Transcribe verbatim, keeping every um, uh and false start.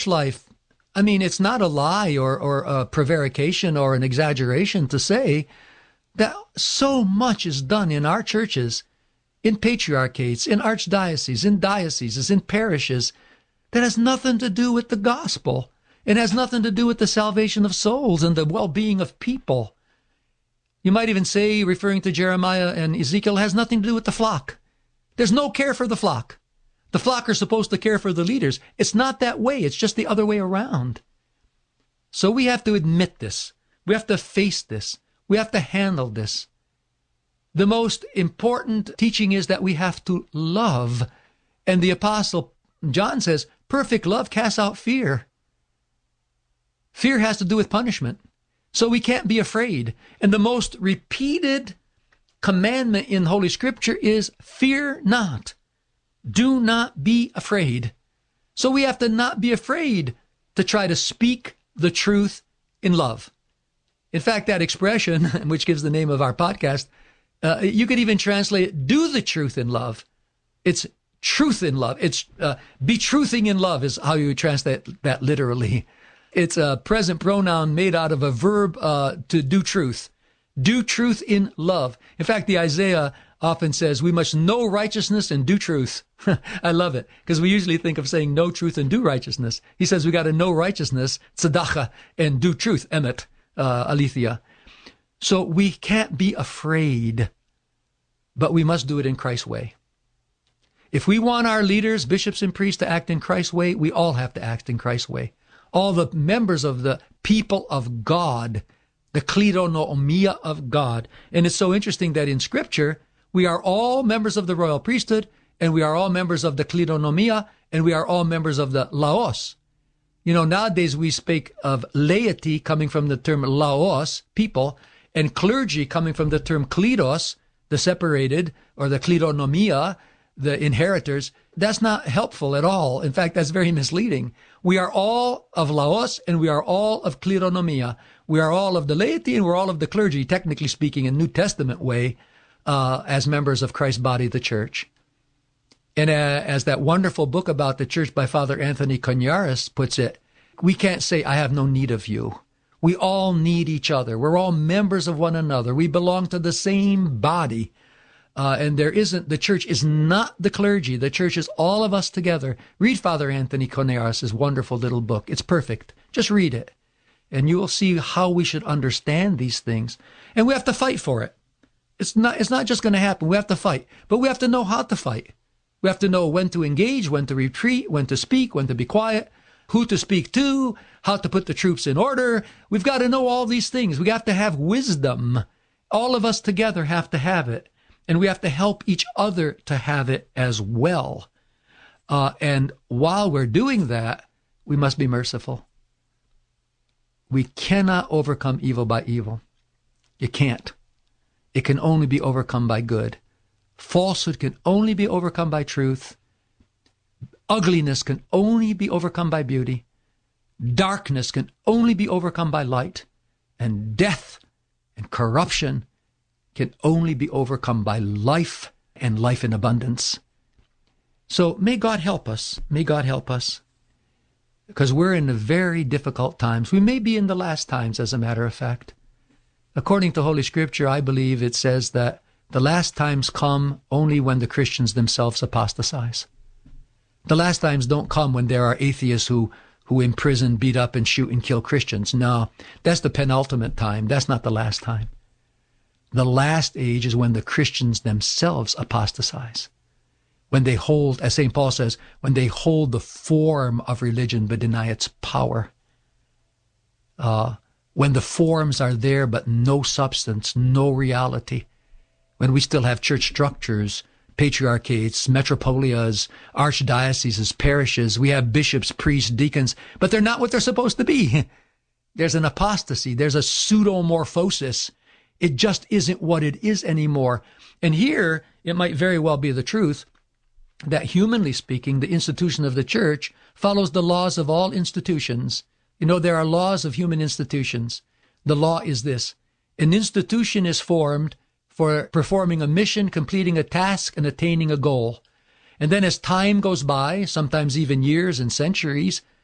church life, I mean, it's not a lie or, or a prevarication or an exaggeration to say that so much is done in our churches, in patriarchates, in archdioceses, in dioceses, in parishes, that has nothing to do with the gospel. It has nothing to do with the salvation of souls and the well-being of people. You might even say, referring to Jeremiah and Ezekiel, it has nothing to do with the flock. There's no care for the flock. The flock are supposed to care for the leaders. It's not that way. It's just the other way around. So we have to admit this. We have to face this. We have to handle this. The most important teaching is that we have to love. And the Apostle John says, perfect love casts out fear. Fear has to do with punishment. So we can't be afraid. And the most repeated commandment in Holy Scripture is fear not. Do not be afraid. So we have to not be afraid to try to speak the truth in love. In fact, that expression, which gives the name of our podcast, uh, you could even translate it, do the truth in love. It's truth in love. It's uh, be truthing in love is how you would translate that literally. It's a present pronoun made out of a verb uh, to do truth. Do truth in love. In fact, the Isaiah often says we must know righteousness and do truth. I love it, because we usually think of saying know truth and do righteousness. He says we got to know righteousness, tzedakah, and do truth, emet, uh, aletheia. So we can't be afraid, but we must do it in Christ's way. If we want our leaders, bishops and priests to act in Christ's way, we all have to act in Christ's way. All the members of the people of God, the kleronomia of God. And it's so interesting that in Scripture, we are all members of the royal priesthood, and we are all members of the kleronomia, and we are all members of the laos. You know, nowadays we speak of laity coming from the term laos, people, and clergy coming from the term kleros, the separated, or the kleronomia, the inheritors. That's not helpful at all. In fact, that's very misleading. We are all of laos, and we are all of kleronomia. We are all of the laity, and we're all of the clergy, technically speaking, in New Testament way, uh, as members of Christ's body, the church. And uh, as that wonderful book about the church by Father Anthony Coniaris puts it, we can't say, I have no need of you. We all need each other. We're all members of one another. We belong to the same body. Uh, and there isn't, the church is not the clergy. The church is all of us together. Read Father Anthony Coniaris' wonderful little book. It's perfect. Just read it. And you will see how we should understand these things. And we have to fight for it. It's not, it's not just going to happen. We have to fight. But we have to know how to fight. We have to know when to engage, when to retreat, when to speak, when to be quiet, who to speak to, how to put the troops in order. We've got to know all these things. We have to have wisdom. All of us together have to have it. And we have to help each other to have it as well. Uh, and while we're doing that, we must be merciful. We cannot overcome evil by evil. You can't. It can only be overcome by good. Falsehood can only be overcome by truth. Ugliness can only be overcome by beauty. Darkness can only be overcome by light. And death and corruption can only be overcome by life and life in abundance. So may God help us. May God help us. Because we're in very difficult times. We may be in the last times, as a matter of fact. According to Holy Scripture, I believe it says that the last times come only when the Christians themselves apostatize. The last times don't come when there are atheists who, who imprison, beat up, and shoot and kill Christians. No, that's the penultimate time. That's not the last time. The last age is when the Christians themselves apostatize. When they hold, as Saint Paul says, when they hold the form of religion but deny its power. Uh, when the forms are there but no substance, no reality. When we still have church structures, patriarchates, metropolias, archdioceses, parishes, we have bishops, priests, deacons, but they're not what they're supposed to be. There's an apostasy. There's a pseudomorphosis. It just isn't what it is anymore. And here, it might very well be the truth that, humanly speaking, the institution of the church follows the laws of all institutions. You know, there are laws of human institutions. The law is this: an institution is formed for performing a mission, completing a task, and attaining a goal. And then as time goes by, sometimes even years and centuries,